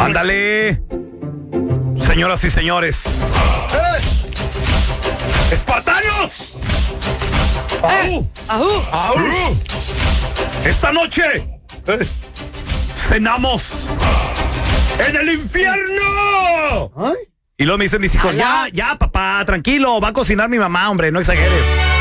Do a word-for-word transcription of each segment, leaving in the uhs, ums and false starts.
Ándale. Señoras y señores. ¡Eh! ¡Espartanos! ¡Aú! ¡Aú! ¡Aú! Esta noche eh, cenamos en el infierno. ¿Ay? Y luego me dicen mis hijos, ya, ya, papá, tranquilo, va a cocinar mi mamá, hombre, no exageres.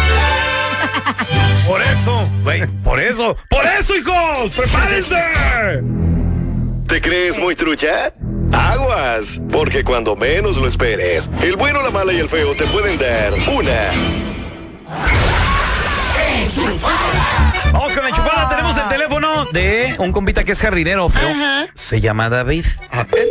Por eso, güey, por eso, por eso, hijos, prepárense. ¿Te crees muy trucha? Aguas, porque cuando menos lo esperes, el bueno, la mala y el feo te pueden dar una enchufada. Vamos con la enchufada. Tenemos el teléfono de un compita que es jardinero, feo. Ajá. Se llama David. A ver.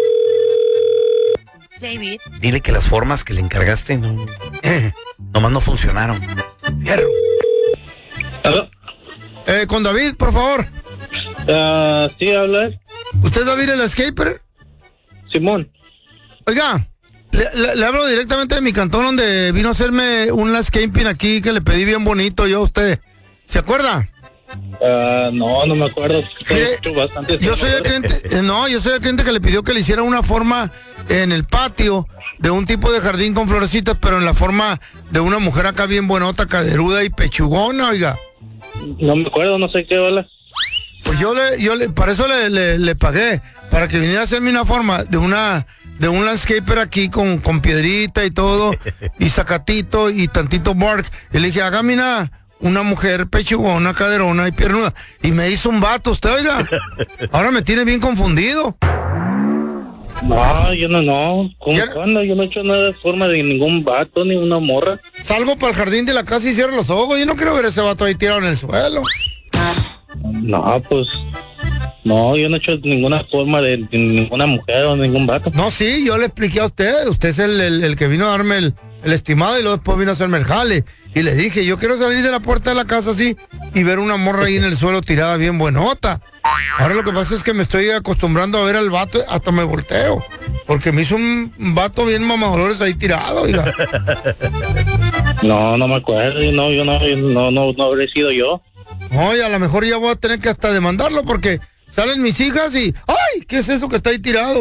David. Dile que las formas que le encargaste no, eh, nomás no funcionaron. Fierro. ¿Aló? Eh, con David, por favor. Uh, sí, habla. ¿Usted es David el Escaper? Simón. Oiga, le, le, le hablo directamente de mi cantón donde vino a hacerme un landscaping aquí que le pedí bien bonito yo a usted. ¿Se acuerda? Uh, no, no me acuerdo. Eh, yo soy el cliente, eh, no, yo soy el cliente que le pidió que le hiciera una forma en el patio de un tipo de jardín con florecitas, pero en la forma de una mujer acá bien buenota, caderuda y pechugona, oiga. No me acuerdo, no sé qué habla. Pues yo le, yo le, para eso le, le, le pagué, para que viniera a hacerme una forma de una, de un landscaper aquí con, con piedrita y todo, y zacatito y tantito bark. Y le dije, hágame una, una mujer pechugona, caderona y piernuda. Y me hizo un vato, usted, oiga. Ahora me tiene bien confundido. No, yo no, no. ¿Cómo cuándo? Yo no he hecho nada de forma de ningún vato, ni una morra. Salgo para el jardín de la casa y cierro los ojos. Yo no quiero ver ese vato ahí tirado en el suelo. No, pues... No, yo no he hecho ninguna forma de, de ninguna mujer o ningún vato. No, sí, yo le expliqué a usted. Usted es el, el, el que vino a darme el, el estimado y luego después vino a hacerme el jale. Y le dije, yo quiero salir de la puerta de la casa así y ver una morra ahí en el suelo tirada bien buenota. Ahora lo que pasa es que me estoy acostumbrando a ver al vato, hasta me volteo. Porque me hizo un vato bien mamadores ahí tirado, oiga. No, no me acuerdo, no, yo no, no, no, no habré sido yo. Oye, a lo mejor ya voy a tener que hasta demandarlo porque salen mis hijas y... ¡Ay! ¿Qué es eso que está ahí tirado?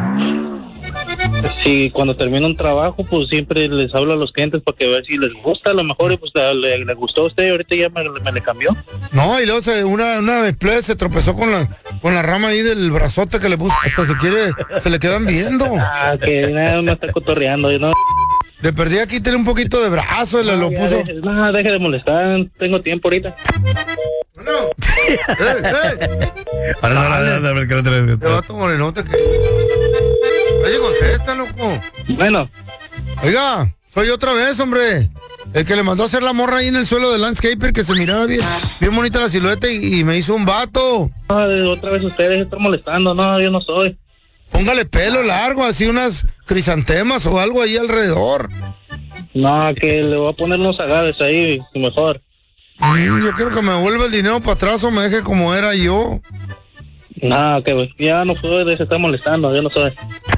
Sí, cuando termino un trabajo, pues siempre les hablo a los clientes para que ver si les gusta. A lo mejor pues le, le gustó a usted y ahorita ya me, me le cambió. No, y luego se, una, una vez se tropezó con la, con la rama ahí del brazote que le puso. Hasta se quiere, se le quedan viendo. Ah, que nada, me está cotorreando, ¿no? De perdí aquí, tiene un poquito de brazo y le no, lo puso. Deje, no, deje de molestar, tengo tiempo ahorita. No. ¡Eh, eh! Te vato morenote que... Oye, contesta, loco. Bueno. Oiga, soy otra vez, hombre. El que le mandó a hacer la morra ahí en el suelo del landscaper, que se miraba bien, bien bonita la silueta y, y me hizo un vato. No, otra vez ustedes están molestando, no, yo no soy. Póngale pelo largo, así unas crisantemas o algo ahí alrededor. No, que le voy a poner unos agaves ahí, mejor. Mm, yo quiero que me vuelva el dinero para atrás o me deje como era yo. No, que ya no puedo, se está molestando, yo no soy.